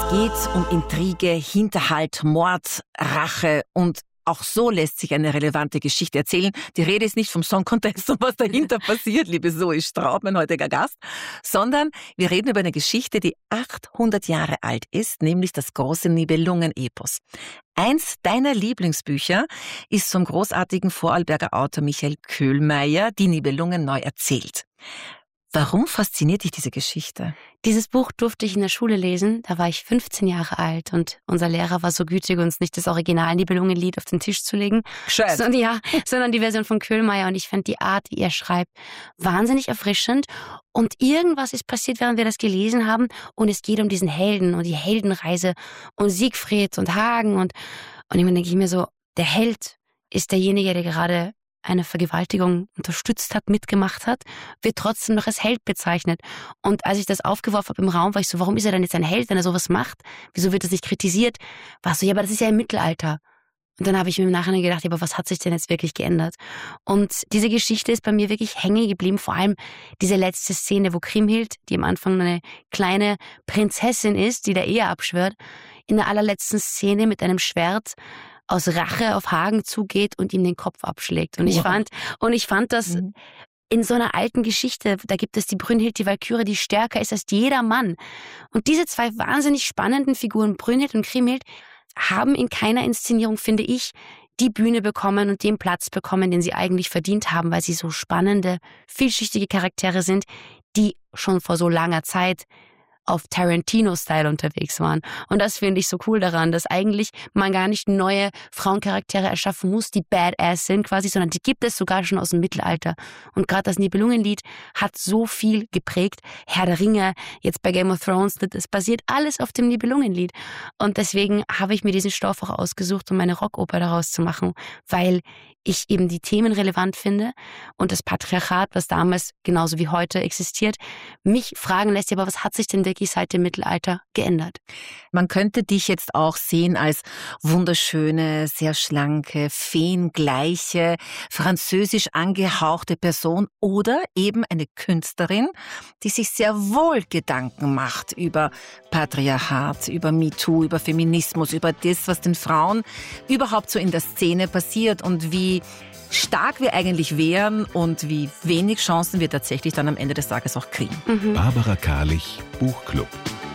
geht um Intrige, Hinterhalt, Mord, Rache und auch so lässt sich eine relevante Geschichte erzählen. Die Rede ist nicht vom Song Contest und was dahinter passiert, liebe Zoe Straub, mein heutiger Gast, sondern wir reden über eine Geschichte, die 800 Jahre alt ist, nämlich das große Nibelungen-Epos. Eins deiner Lieblingsbücher ist vom großartigen Vorarlberger Autor Michael Köhlmeier, Die Nibelungen neu erzählt. Warum fasziniert dich diese Geschichte? Dieses Buch durfte ich in der Schule lesen, da war ich 15 Jahre alt und unser Lehrer war so gütig, uns nicht das Original Nibelungenlied auf den Tisch zu legen, sondern die Version von Köhlmeier. Und ich fand die Art, wie er schreibt, wahnsinnig erfrischend. Und irgendwas ist passiert, während wir das gelesen haben. Und es geht um diesen Helden und die Heldenreise und Siegfried und Hagen. Und irgendwann denke ich mir so, der Held ist derjenige, der gerade eine Vergewaltigung unterstützt hat, mitgemacht hat, wird trotzdem noch als Held bezeichnet. Und als ich das aufgeworfen habe im Raum, war ich so, warum ist er denn jetzt ein Held, wenn er sowas macht? Wieso wird das nicht kritisiert? War so, ja, aber das ist ja im Mittelalter. Und dann habe ich mir im Nachhinein gedacht, ja, aber was hat sich denn jetzt wirklich geändert? Und diese Geschichte ist bei mir wirklich hängen geblieben, vor allem diese letzte Szene, wo Kriemhild, die am Anfang eine kleine Prinzessin ist, die der Ehe abschwört, in der allerletzten Szene mit einem Schwert aus Rache auf Hagen zugeht und ihm den Kopf abschlägt. Und ich fand das in so einer alten Geschichte, da gibt es die Brünnhild, die Walküre, die stärker ist als jeder Mann. Und diese zwei wahnsinnig spannenden Figuren, Brünnhild und Kriemhild, haben in keiner Inszenierung, finde ich, die Bühne bekommen und den Platz bekommen, den sie eigentlich verdient haben, weil sie so spannende, vielschichtige Charaktere sind, die schon vor so langer Zeit auf Tarantino-Style unterwegs waren. Und das finde ich so cool daran, dass eigentlich man gar nicht neue Frauencharaktere erschaffen muss, die badass sind quasi, sondern die gibt es sogar schon aus dem Mittelalter. Und gerade das Nibelungenlied hat so viel geprägt. Herr der Ringe, jetzt bei Game of Thrones, das basiert alles auf dem Nibelungenlied. Und deswegen habe ich mir diesen Stoff auch ausgesucht, um meine Rockoper daraus zu machen, weil ich eben die Themen relevant finde und das Patriarchat, was damals genauso wie heute existiert, mich fragen lässt, aber was hat sich denn wirklich seit dem Mittelalter geändert? Man könnte dich jetzt auch sehen als wunderschöne, sehr schlanke, feengleiche, französisch angehauchte Person oder eben eine Künstlerin, die sich sehr wohl Gedanken macht über Patriarchat, über MeToo, über Feminismus, über das, was den Frauen überhaupt so in der Szene passiert und wie stark wir eigentlich wären und wie wenig Chancen wir tatsächlich dann am Ende des Tages auch kriegen. Barbara Karlich, Buchclub.